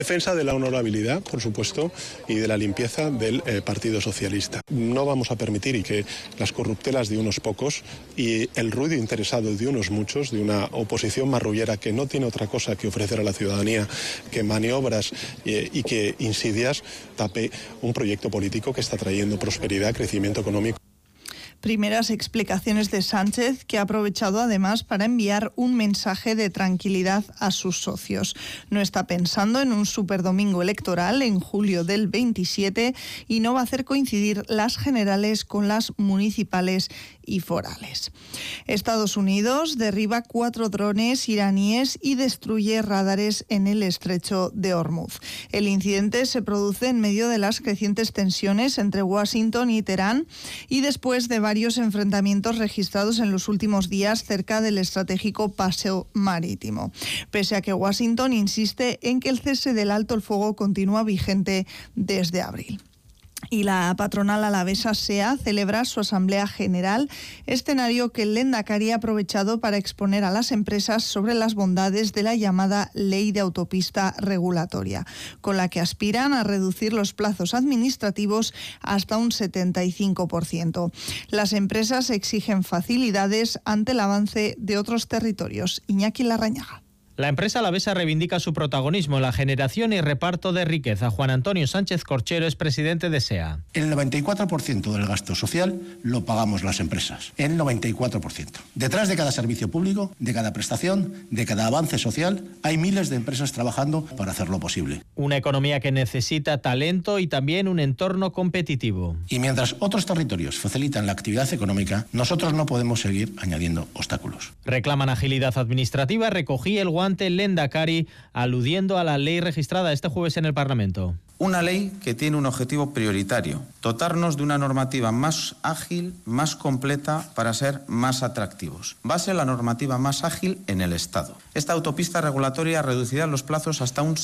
Defensa de la honorabilidad, por supuesto, y de la limpieza del Partido Socialista. No vamos a permitir que las corruptelas de unos pocos y el ruido interesado de unos muchos, de una oposición marrullera que no tiene otra cosa que ofrecer a la ciudadanía que maniobras y que insidias, tape un proyecto político que está trayendo prosperidad, crecimiento económico. Primeras explicaciones de Sánchez, que ha aprovechado además para enviar un mensaje de tranquilidad a sus socios. No está pensando en un superdomingo electoral en julio del 27 y no va a hacer coincidir las generales con las municipales y forales. Estados Unidos derriba 4 drones iraníes y destruye radares en el estrecho de Hormuz. El incidente se produce en medio de las crecientes tensiones entre Washington y Teherán y después de varios enfrentamientos registrados en los últimos días cerca del estratégico paseo marítimo. Pese a que Washington insiste en que el cese del alto el fuego continúa vigente desde abril. Y la patronal alavesa SEA celebra su asamblea general, escenario que el Lehendakari ha aprovechado para exponer a las empresas sobre las bondades de la llamada Ley de Autopista Regulatoria, con la que aspiran a reducir los plazos administrativos hasta un 75%. Las empresas exigen facilidades ante el avance de otros territorios. Iñaki Larrañaga. La empresa alavesa reivindica su protagonismo en la generación y reparto de riqueza. Juan Antonio Sánchez Corchero es presidente de SEA. El 94% del gasto social lo pagamos las empresas. El 94%. Detrás de cada servicio público, de cada prestación, de cada avance social, hay miles de empresas trabajando para hacerlo posible. Una economía que necesita talento y también un entorno competitivo. Y mientras otros territorios facilitan la actividad económica, nosotros no podemos seguir añadiendo obstáculos. Reclaman agilidad administrativa. Recogí el guante el Lehendakari aludiendo a la ley registrada este jueves en el Parlamento. Una ley que tiene un objetivo prioritario: dotarnos de una normativa más ágil, más completa para ser más atractivos. Va a ser la normativa más ágil en el Estado. Esta autopista regulatoria reducirá los plazos hasta un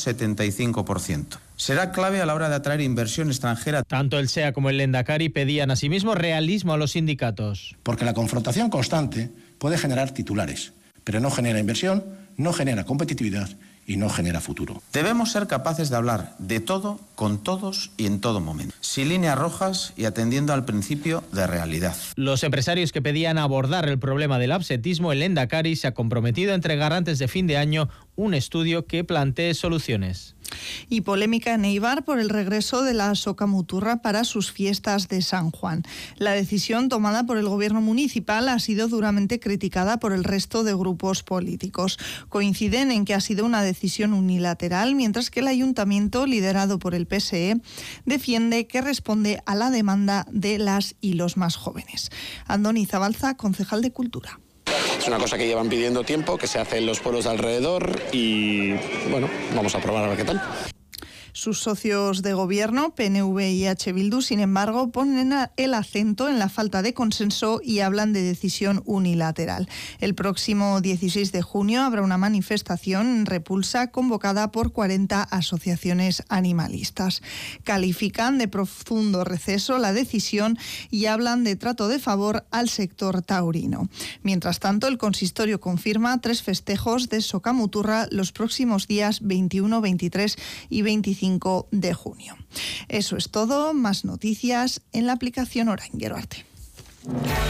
75%. Será clave a la hora de atraer inversión extranjera. Tanto el SEA como el Lehendakari pedían asimismo realismo a los sindicatos. Porque la confrontación constante puede generar titulares, pero no genera inversión, no genera competitividad y no genera futuro. Debemos ser capaces de hablar de todo, con todos y en todo momento, sin líneas rojas y atendiendo al principio de realidad. Los empresarios que pedían abordar el problema del absentismo, el Lehendakari se ha comprometido a entregar antes de fin de año un estudio que plantee soluciones. Y polémica en Eibar por el regreso de la socamuturra para sus fiestas de San Juan. La decisión tomada por el gobierno municipal ha sido duramente criticada por el resto de grupos políticos. Coinciden en que ha sido una decisión unilateral, mientras que el ayuntamiento, liderado por el PSE, defiende que responde a la demanda de las y los más jóvenes. Andoni Zabalza, concejal de Cultura. Es una cosa que llevan pidiendo tiempo, que se hace en los pueblos de alrededor y, bueno, vamos a probar a ver qué tal. Sus socios de gobierno, PNV y H. Bildu, sin embargo, ponen el acento en la falta de consenso y hablan de decisión unilateral. El próximo 16 de junio habrá una manifestación en repulsa convocada por 40 asociaciones animalistas. Califican de profundo receso la decisión y hablan de trato de favor al sector taurino. Mientras tanto, el consistorio confirma 3 festejos de socamuturra los próximos días 21, 23 y 25 de junio. Eso es todo. Más noticias en la aplicación Orain Geroarte.